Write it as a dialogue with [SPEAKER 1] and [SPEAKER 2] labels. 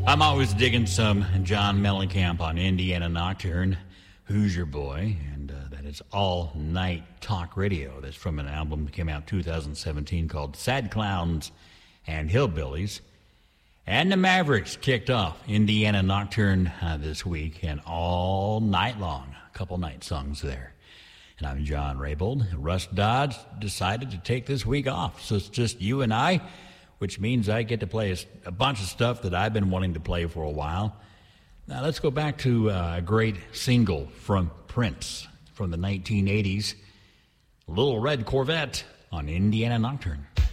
[SPEAKER 1] I'm always digging some John Mellencamp on Indiana Nocturne. Who's Your Boy? And that is All Night Talk Radio. That's from an album that came out 2017 called Sad Clowns and Hillbillies. And the Mavericks kicked off Indiana Nocturne this week, and all night long, a couple night songs there. And I'm John Raybould. Russ Dodge decided to take this week off, so it's just you and I, which means I get to play a bunch of stuff that I've been wanting to play for a while. Now let's go back to a great single from Prince from the 1980s, Little Red Corvette on Indiana Nocturne.